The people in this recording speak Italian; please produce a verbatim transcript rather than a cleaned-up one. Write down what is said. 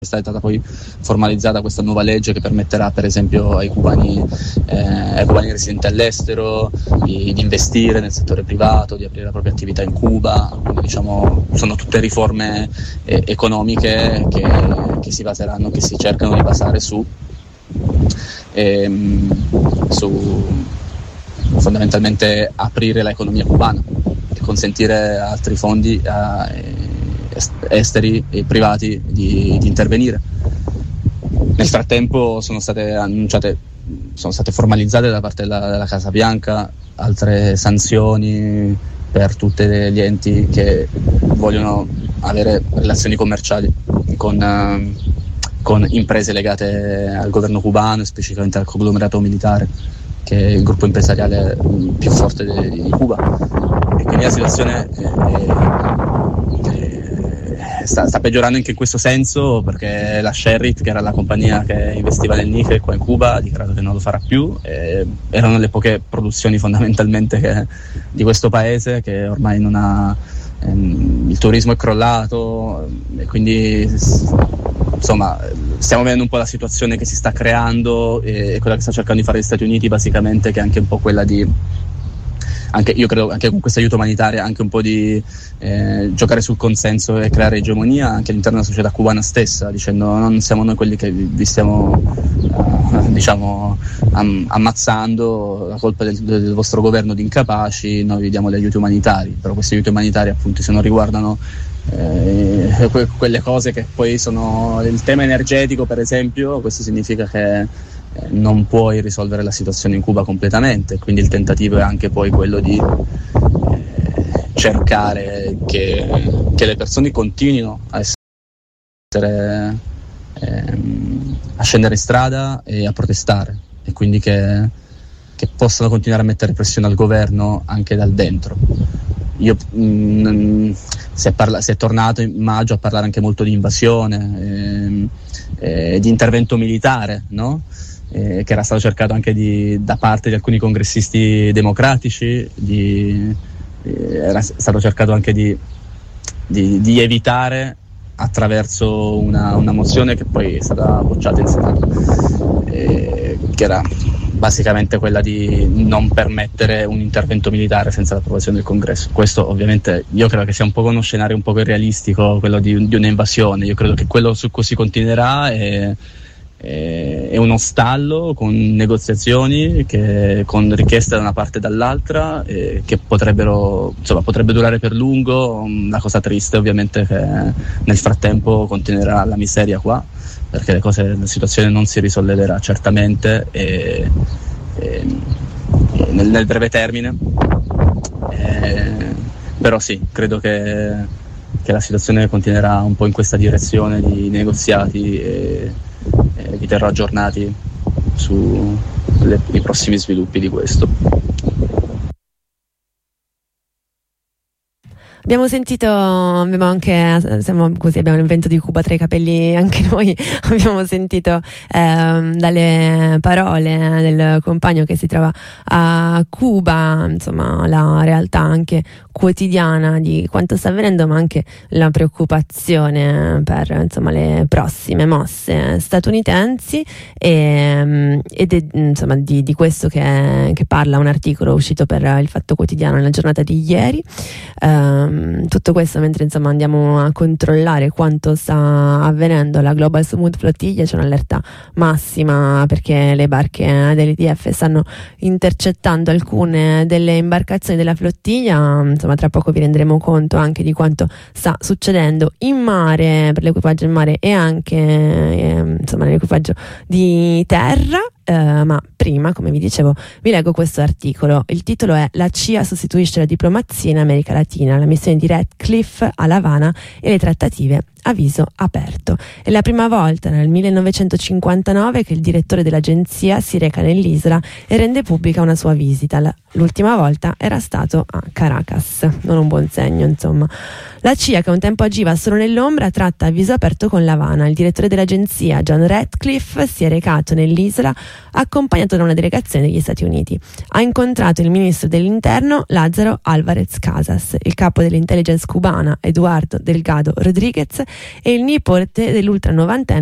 è stata poi formalizzata questa nuova legge che permetterà per esempio ai cubani, eh, ai cubani residenti all'estero di, di investire nel settore privato, di aprire la propria attività in Cuba. Quindi diciamo sono tutte riforme eh, economiche che, che si baseranno, che si cercano di basare su, ehm, su fondamentalmente aprire l'economia cubana e consentire a altri fondi a, eh, esteri e privati di, di intervenire. Nel frattempo sono state annunciate, sono state formalizzate da parte della, della Casa Bianca altre sanzioni per tutti gli enti che vogliono avere relazioni commerciali con, uh, con imprese legate al governo cubano, specificamente al conglomerato militare, che è il gruppo empresariale più forte di, di Cuba. E quindi la situazione è, Sta, sta peggiorando anche in questo senso, perché la Sherritt, che era la compagnia che investiva nel nickel qua in Cuba, ha dichiarato che non lo farà più. E erano le poche produzioni fondamentalmente che, di questo paese, che ormai non ha ehm, il turismo è crollato, e quindi insomma stiamo vedendo un po' la situazione che si sta creando e, e quella che sta cercando di fare gli Stati Uniti basicamente, che è anche un po' quella di Anche, io credo anche con questo aiuto umanitario anche un po' di eh, giocare sul consenso e creare egemonia anche all'interno della società cubana stessa, dicendo non siamo noi quelli che vi, vi stiamo uh, diciamo am, ammazzando, la colpa del, del vostro governo di incapaci, noi vi diamo gli aiuti umanitari. Però questi aiuti umanitari appunto se non riguardano eh, que- quelle cose che poi sono il tema energetico per esempio, questo significa che non puoi risolvere la situazione in Cuba completamente, quindi il tentativo è anche poi quello di eh, cercare che, che le persone continuino a essere ehm, a scendere in strada e a protestare, e quindi che, che possano continuare a mettere pressione al governo anche dal dentro. Io mh, si, è parla- si è tornato in maggio a parlare anche molto di invasione, ehm, eh, di intervento militare, no? Eh, che era stato cercato anche di, da parte di alcuni congressisti democratici, di, eh, era stato cercato anche di, di, di evitare attraverso una, una mozione che poi è stata bocciata in Senato, eh, che era basicamente quella di non permettere un intervento militare senza l'approvazione del Congresso. Questo ovviamente io credo che sia un po' uno scenario un po' irrealistico, quello di, di un'invasione. Io credo che quello su cui si continuerà è è uno stallo con negoziazioni che, con richieste da una parte e dall'altra, eh, che potrebbero insomma potrebbe durare per lungo. La cosa triste ovviamente è che nel frattempo continuerà la miseria qua, perché le cose, la situazione non si risolleverà certamente e, e, e nel, nel breve termine, eh, però sì, credo che, che la situazione continuerà un po' in questa direzione di negoziati e Eh, vi terrò aggiornati sui prossimi sviluppi di questo. Abbiamo sentito, abbiamo anche, siamo così, abbiamo il vento di Cuba tra i capelli anche noi, abbiamo sentito ehm, dalle parole del compagno che si trova a Cuba, insomma, la realtà anche quotidiana di quanto sta avvenendo, ma anche la preoccupazione per insomma le prossime mosse statunitensi, e, ed è insomma di, di questo che, che parla un articolo uscito per il Fatto Quotidiano nella giornata di ieri. Um, tutto questo mentre insomma andiamo a controllare quanto sta avvenendo alla Global Smooth Flottiglia. C'è un'allerta massima perché le barche dell'I D F stanno intercettando alcune delle imbarcazioni della flottiglia. Insomma, tra poco vi renderemo conto anche di quanto sta succedendo in mare, per l'equipaggio in mare e anche eh, insomma nell'equipaggio di terra. Uh, ma prima, come vi dicevo, vi leggo questo articolo. Il titolo è "La C I A sostituisce la diplomazia in America Latina, la missione di Ratcliffe a La Habana e le trattative a viso aperto". È la prima volta nel millenovecentocinquantanove che il direttore dell'agenzia si reca nell'isola e rende pubblica una sua visita. L'ultima volta era stato a Caracas, non un buon segno insomma. La C I A, che un tempo agiva solo nell'ombra, tratta a viso aperto con l'Havana. Il direttore dell'agenzia, John Ratcliffe, si è recato nell'isola accompagnato da una delegazione degli Stati Uniti. Ha incontrato il ministro dell'interno Lázaro Álvarez Casas, il capo dell'intelligence cubana Eduardo Delgado Rodríguez e il nipote dell'ultranovantenne